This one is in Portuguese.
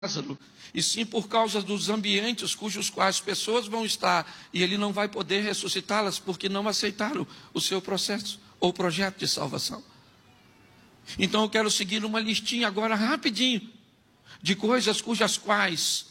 Lázaro, e sim por causa dos ambientes cujos quais pessoas vão estar, e ele não vai poder ressuscitá-las porque não aceitaram o seu processo ou projeto de salvação. Então eu quero seguir uma listinha agora rapidinho, de coisas cujas quais